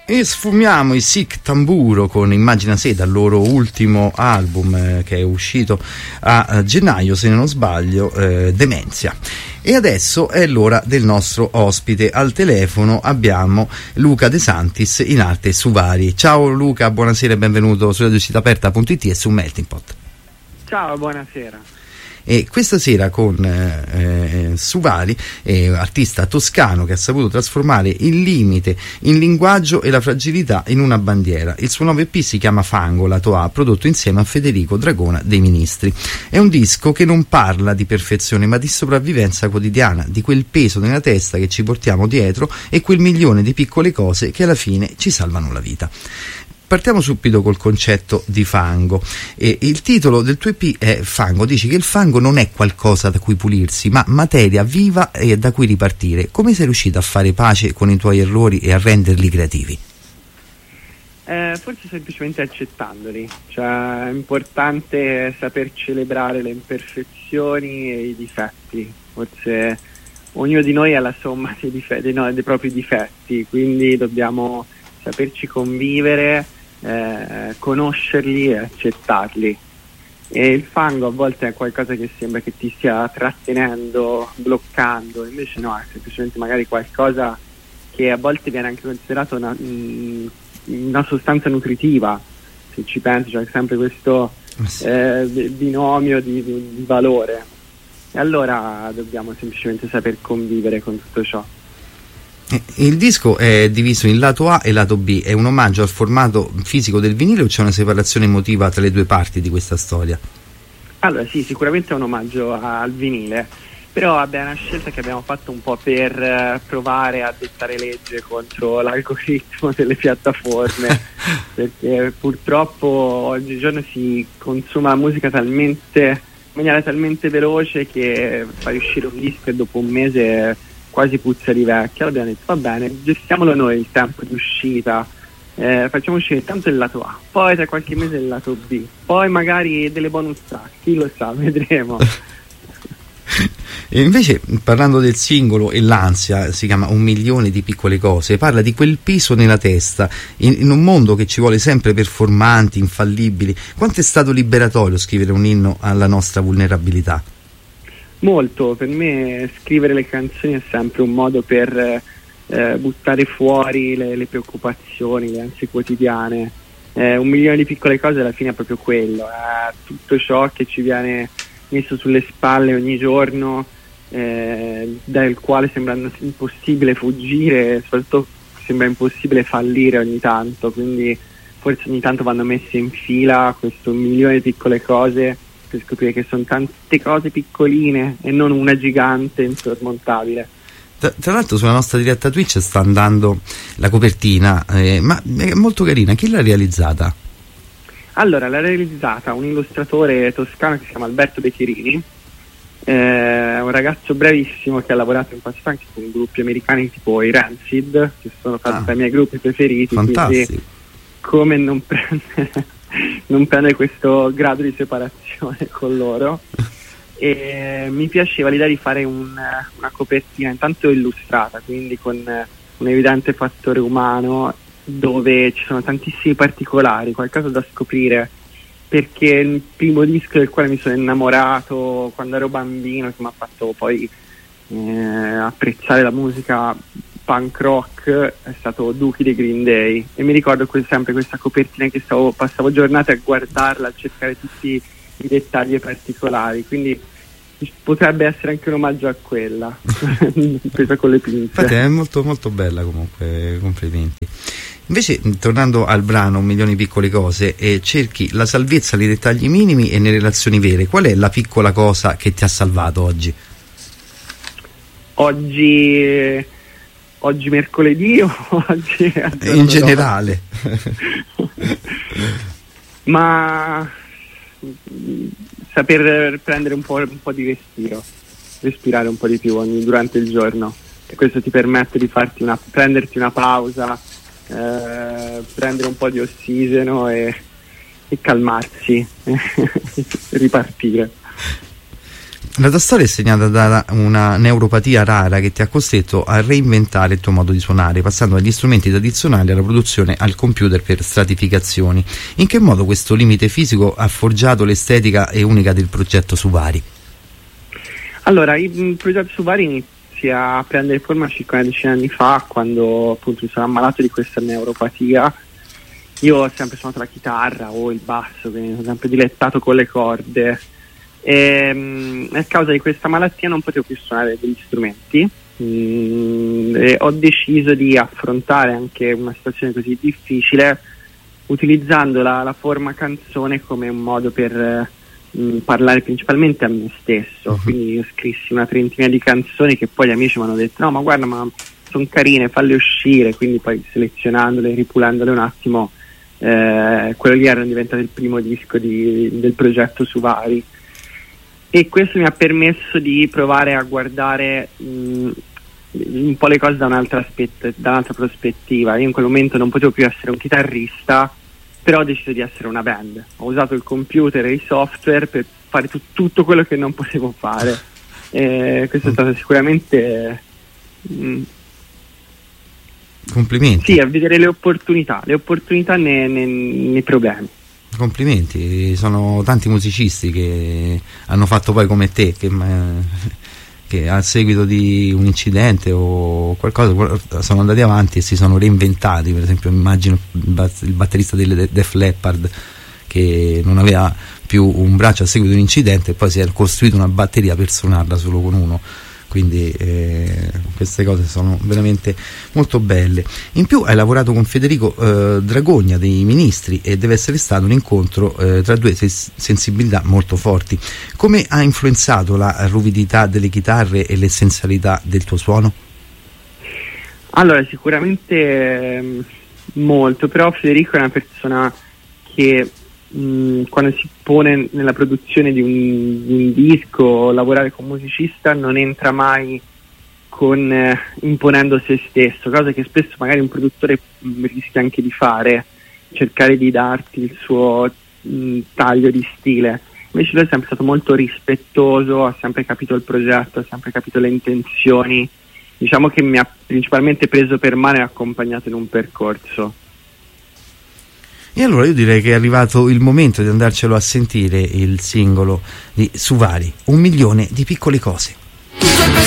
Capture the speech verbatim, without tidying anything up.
E sfumiamo i Sic Tamburo con Immagina Se, dal loro ultimo album eh, che è uscito a, a gennaio, se non sbaglio, eh, Demenzia. E adesso è l'ora del nostro ospite. Al telefono abbiamo Luca De Santis, in arte Suvari. Ciao Luca, buonasera e benvenuto su radio città aperta punto it e su Melting Pot. Ciao, buonasera. E questa sera con eh, Suvari, eh, artista toscano che ha saputo trasformare il limite in linguaggio e la fragilità in una bandiera. Il suo nuovo E P si chiama Fango, lato A, prodotto insieme a Federico Dragona dei Ministri. È un disco che non parla di perfezione ma di sopravvivenza quotidiana, di quel peso nella testa che ci portiamo dietro e quel milione di piccole cose che alla fine ci salvano la vita. Partiamo subito col concetto di fango. E il titolo del tuo E P è Fango. Dici che il fango non è qualcosa da cui pulirsi, ma materia viva e da cui ripartire. Come sei riuscito a fare pace con i tuoi errori e a renderli creativi? Eh, forse semplicemente accettandoli. Cioè, è importante saper celebrare le imperfezioni e i difetti. Forse ognuno di noi ha la somma dei, difetti, dei, no, dei propri difetti, quindi dobbiamo saperci convivere, Eh, conoscerli e accettarli. E il fango a volte è qualcosa che sembra che ti stia trattenendo, bloccando, invece no, è semplicemente magari qualcosa che a volte viene anche considerato una, una sostanza nutritiva, se ci pensi, c'è sempre questo eh, binomio di, di, di valore, e allora dobbiamo semplicemente saper convivere con tutto ciò. Il disco è diviso in lato A e lato B, è un omaggio al formato fisico del vinile o c'è una separazione emotiva tra le due parti di questa storia? Allora sì, sicuramente è un omaggio al vinile, però vabbè, è una scelta che abbiamo fatto un po' per eh, provare a dettare legge contro l'algoritmo delle piattaforme, perché purtroppo oggigiorno si consuma la musica talmente, in maniera talmente veloce che fai uscire un disco e dopo un mese quasi puzza di vecchia. Allora abbiamo detto va bene, gestiamolo noi il tempo di uscita, eh, facciamo uscire tanto il lato A, poi tra qualche mese il lato B, poi magari delle bonus track, chi lo sa, vedremo. E invece, parlando del singolo e l'ansia, si chiama Un milione di piccole cose, parla di quel peso nella testa in, in un mondo che ci vuole sempre performanti, infallibili. Quanto è stato liberatorio scrivere un inno alla nostra vulnerabilità? Molto, per me scrivere le canzoni è sempre un modo per eh, buttare fuori le, le preoccupazioni, le ansie quotidiane. Eh, un milione di piccole cose alla fine è proprio quello, è tutto ciò che ci viene messo sulle spalle ogni giorno, eh, dal quale sembra impossibile fuggire, soprattutto sembra impossibile fallire ogni tanto, quindi forse ogni tanto vanno messe in fila questo milione di piccole cose per scoprire che sono tante cose piccoline e non una gigante insormontabile. Tra, tra l'altro sulla nostra diretta Twitch sta andando la copertina, eh, ma è molto carina. Chi l'ha realizzata? Allora, l'ha realizzata un illustratore toscano che si chiama Alberto Beccherini, eh, un ragazzo bravissimo che ha lavorato in passato anche con gruppi americani tipo i Rancid, che sono stati ah, tra i miei gruppi preferiti. Fantastico. Quindi come non prendere non prendere questo grado di separazione con loro. E mi piaceva l'idea di fare un, una copertina intanto illustrata, quindi con un evidente fattore umano, dove ci sono tantissimi particolari, qualcosa da scoprire, perché il primo disco del quale mi sono innamorato quando ero bambino, che mi ha fatto poi eh, apprezzare la musica punk rock, è stato Dookie dei Green Day, e mi ricordo que- sempre questa copertina che stavo, passavo giornate a guardarla, a cercare tutti i dettagli particolari, quindi potrebbe essere anche un omaggio a quella presa con le pinze. Infatti è molto molto bella, comunque, complimenti. Invece, tornando al brano Un milione di piccole cose, eh, cerchi la salvezza nei dettagli minimi e nelle relazioni vere. Qual è la piccola cosa che ti ha salvato oggi? Oggi oggi mercoledì o oggi in generale? Ma saper prendere un po', un po' di respiro, respirare un po' di più ogni, durante il giorno, e questo ti permette di farti una, prenderti una pausa, eh, prendere un po' di ossigeno e, e calmarsi, ripartire. La tua storia è segnata da una neuropatia rara che ti ha costretto a reinventare il tuo modo di suonare, passando dagli strumenti tradizionali alla produzione al computer per stratificazioni. In che modo questo limite fisico ha forgiato l'estetica e unica del progetto Suvari? Allora, il progetto Suvari inizia a prendere forma circa una decina di anni fa, quando appunto mi sono ammalato di questa neuropatia. Io ho sempre suonato la chitarra o il basso, quindi sono sempre dilettato con le corde. E, mh, a causa di questa malattia non potevo più suonare degli strumenti, mh, e ho deciso di affrontare anche una situazione così difficile utilizzando la, la forma canzone come un modo per mh, parlare principalmente a me stesso. Uh-huh. Quindi io scrissi una trentina di canzoni che poi gli amici mi hanno detto no ma guarda, ma sono carine, falle uscire, quindi poi selezionandole, ripulandole un attimo, eh, quello lì era diventato il primo disco di, del progetto Suvari. E questo mi ha permesso di provare a guardare mh, un po' le cose da un'altra, aspet- da un'altra prospettiva. Io in quel momento non potevo più essere un chitarrista, però ho deciso di essere una band. Ho usato il computer e i software per fare tu- tutto quello che non potevo fare. E questo è stato sicuramente... Mh, complimenti. Sì, a vedere le opportunità, le opportunità nei, nei, nei problemi. Complimenti, sono tanti musicisti che hanno fatto poi come te, che, che a seguito di un incidente o qualcosa sono andati avanti e si sono reinventati. Per esempio immagino il batterista delle Def Leppard che non aveva più un braccio a seguito di un incidente e poi si è costruito una batteria per suonarla solo con uno. Quindi eh, queste cose sono veramente molto belle. In più hai lavorato con Federico eh, Dragogna dei Ministri e deve essere stato un incontro eh, tra due ses- sensibilità molto forti. Come ha influenzato la ruvidità delle chitarre e l'essenzialità del tuo suono? Allora sicuramente eh, molto, però Federico è una persona che mh, quando si pone nella produzione di un, di un disco, lavorare con un musicista, non entra mai con eh, imponendo se stesso, cosa che spesso magari un produttore mh, rischia anche di fare, cercare di darti il suo mh, taglio di stile. Invece lui è sempre stato molto rispettoso, ha sempre capito il progetto, ha sempre capito le intenzioni, diciamo che mi ha principalmente preso per mano e accompagnato in un percorso. E allora io direi che è arrivato il momento di andarcelo a sentire, il singolo di Suvari, Un milione di piccole cose.